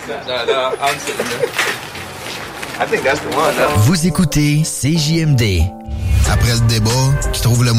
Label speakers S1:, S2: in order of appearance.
S1: Vous écoutez CJMD.
S2: Après le débat, qui trouve le